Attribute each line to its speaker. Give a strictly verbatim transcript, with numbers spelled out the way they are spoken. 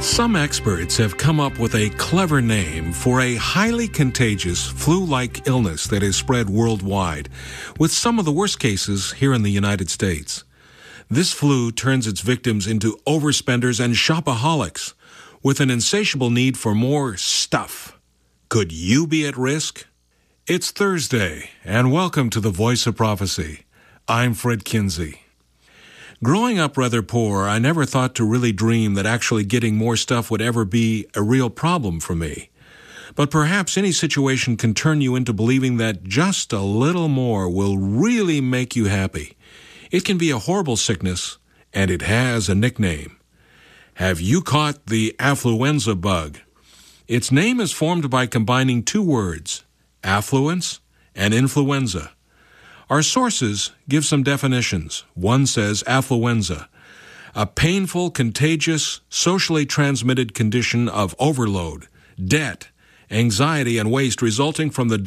Speaker 1: Some experts have come up with a clever name for a highly contagious flu-like illness that is spread worldwide, with some of the worst cases here in the United States. This flu turns its victims into overspenders and shopaholics, with an insatiable need for more stuff. Could you be at risk? It's Thursday, and welcome to the Voice of Prophecy. I'm Fred Kinsey. Growing up rather poor, I never thought to really dream that actually getting more stuff would ever be a real problem for me. But perhaps any situation can turn you into believing that just a little more will really make you happy. It can be a horrible sickness, and it has a nickname. Have you caught the affluenza bug? Its name is formed by combining two words, affluence and influenza. Our sources give some definitions. One says affluenza, a painful, contagious, socially transmitted condition of overload, debt, anxiety, and waste resulting from the